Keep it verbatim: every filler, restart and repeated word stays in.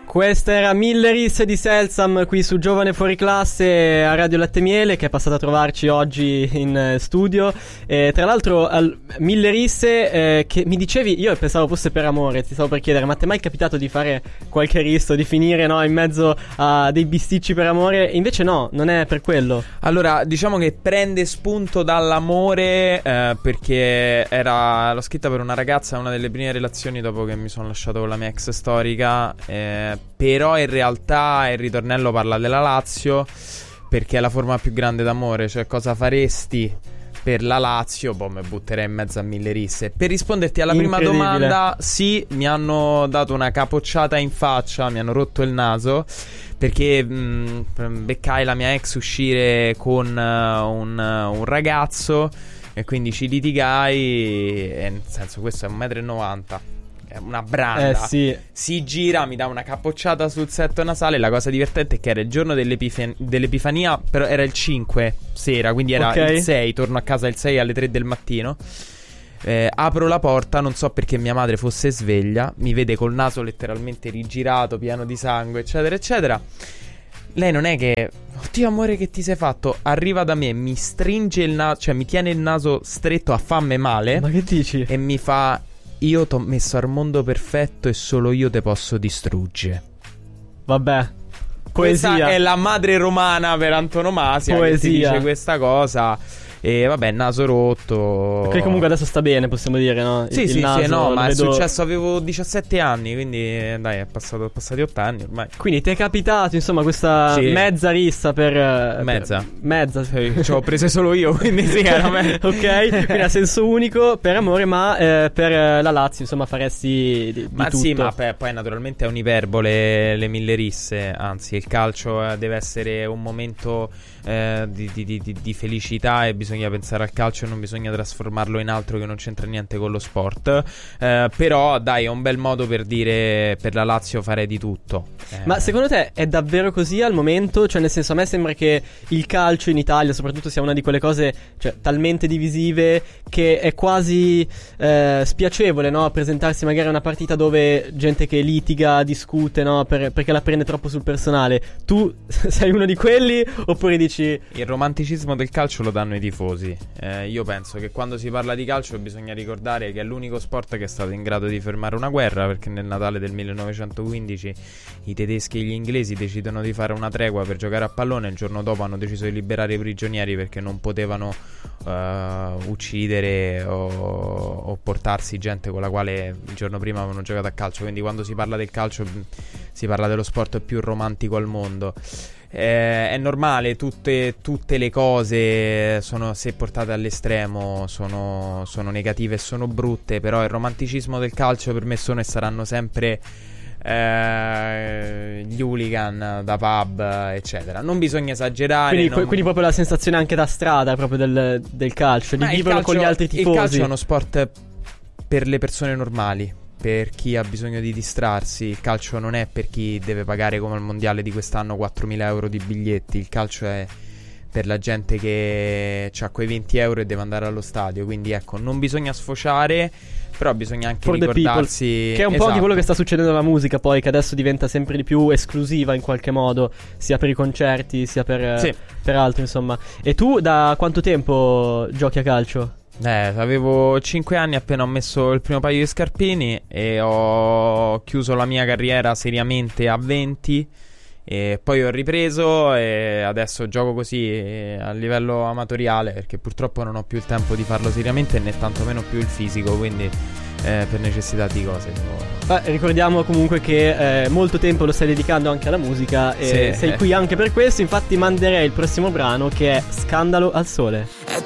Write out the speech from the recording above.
Questa era Mille risse di Selsam qui su Giovane Fuori Classe a Radio Latte Miele, che è passata a trovarci oggi in studio. E tra l'altro al, Mille risse eh, che mi dicevi, io pensavo fosse per amore, ti stavo per chiedere, ma ti è mai capitato di fare qualche risto, di finire, no, in mezzo a dei bisticci per amore? E invece no, non è per quello. Allora, diciamo che prende spunto dall'amore eh, perché era l'ho scritta per una ragazza, una delle prime relazioni dopo che mi sono lasciato con la mia ex storica, eh, però in realtà il ritornello parla della Lazio perché è la forma più grande d'amore, cioè cosa faresti per la Lazio? Boh, mi butterei in mezzo a Mille risse. Per risponderti alla prima domanda, sì, mi hanno dato una capocciata in faccia, mi hanno rotto il naso perché mh, beccai la mia ex uscire con uh, un, uh, un ragazzo e quindi ci litigai, e nel senso, questo è un metro e novanta, è una branda, eh, sì. Si gira, mi dà una capocciata sul setto nasale. La cosa divertente è che era il giorno dell'Epifan- dell'Epifania, però era il cinque sera, quindi era okay. Il sei, torno a casa il sei alle tre del mattino. eh, Apro la porta, non so perché mia madre fosse sveglia, mi vede col naso letteralmente rigirato, pieno di sangue, eccetera eccetera. Lei non è che, oddio amore, che ti sei fatto? Arriva da me, mi stringe il naso, cioè mi tiene il naso stretto, a famme male. Ma che dici? E mi fa: io t'ho messo al mondo perfetto e solo io te posso distruggere. Vabbè, poesia. Questa è la madre romana per antonomasia, poesia, che ti dice questa cosa. E vabbè, naso rotto. Perché comunque adesso sta bene, possiamo dire, no? Sì, il sì, naso, sì, no, ma vedo... è successo, avevo diciassette anni, quindi dai, è passato, passati otto anni ormai. Quindi ti è capitato, insomma, questa sì. mezza rissa per... Mezza per... Mezza, sì. Ci ho prese solo io, quindi sì, era me. Ok, quindi a senso unico, per amore, ma eh, per la Lazio, insomma, faresti di, di ma tutto. Sì, ma p- poi naturalmente è un'iperbole le Mille risse. Anzi, il calcio eh, deve essere un momento eh, di, di, di, di felicità, e bisogna pensare al calcio, non bisogna trasformarlo in altro che non c'entra niente con lo sport. eh, Però dai, è un bel modo per dire per la Lazio farei di tutto. eh. Ma secondo te è davvero così al momento? Cioè, nel senso, a me sembra che il calcio in Italia soprattutto sia una di quelle cose, cioè, talmente divisive che è quasi eh, spiacevole, no? Presentarsi magari a una partita dove gente che litiga, discute, no? Per, perché la prende troppo sul personale. Tu sei uno di quelli oppure dici... Il romanticismo del calcio lo danno i tifosi. eh, Io penso che quando si parla di calcio bisogna ricordare che è l'unico sport che è stato in grado di fermare una guerra, perché nel Natale del millenovecentoquindici i tedeschi e gli inglesi decidono di fare una tregua per giocare a pallone. Il giorno dopo hanno deciso di liberare i prigionieri perché non potevano uh, uccidere o, o portarsi gente con la quale il giorno prima avevano giocato a calcio. Quindi quando si parla del calcio si parla dello sport più romantico al mondo. Eh, è normale, tutte, tutte le cose sono, se portate all'estremo, sono, sono negative e sono brutte. Però il romanticismo del calcio per me sono e saranno sempre eh, gli hooligan da pub, eccetera. Non bisogna esagerare. Quindi, non... quindi proprio la sensazione anche da strada proprio del, del calcio, di Ma viverlo calcio, con gli altri tifosi. Il calcio è uno sport per le persone normali, per chi ha bisogno di distrarsi. Il calcio non è per chi deve pagare come al mondiale di quest'anno quattromila euro di biglietti. Il calcio è per la gente che ha quei venti euro e deve andare allo stadio. Quindi ecco, non bisogna sfociare, però bisogna anche For ricordarsi, che è un esatto. po' di quello che sta succedendo alla musica poi, che adesso diventa sempre di più esclusiva in qualche modo, sia per i concerti sia per, sì. per altro, insomma. E tu da quanto tempo giochi a calcio? Eh, avevo cinque anni appena ho messo il primo paio di scarpini e ho chiuso la mia carriera seriamente a venti. E poi ho ripreso e adesso gioco così a livello amatoriale, perché purtroppo non ho più il tempo di farlo seriamente né tantomeno più il fisico, quindi eh, per necessità di cose. Beh, ricordiamo comunque che eh, molto tempo lo stai dedicando anche alla musica e sì, sei eh. qui anche per questo. Infatti manderei il prossimo brano, che è Scandalo al Sole. È